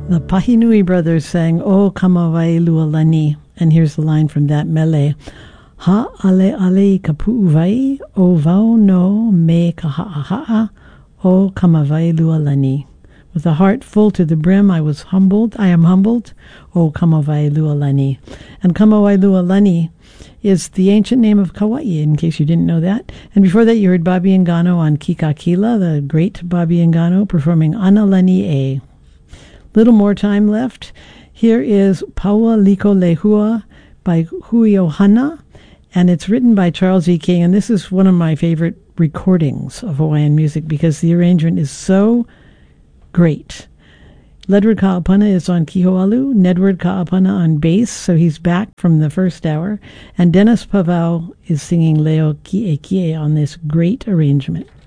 The Pahinui brothers sang O Kamawai Lualani, and here's the line from that mele. Ha ale ale kapu'uvai, o vau no me kaha'aha'a, o kamawai lualani. With a heart full to the brim, I am humbled, o kamawai lualani. And kamawai lualani is the ancient name of Kauai, in case you didn't know that. And before that, you heard Bobby Engano on Kikakila, the great Bobby Engano, performing Analani E. Little more time left. Here is Paua Liko Lehua by Hui Ohana, and it's written by Charles E. King, and this is one of my favorite recordings of Hawaiian music because the arrangement is so great. Ledward Ka'apana is on kiho'alu, Nedward Ka'apana on bass, so he's back from the first hour, and Dennis Pavao is singing Leo Kie Kie on this great arrangement.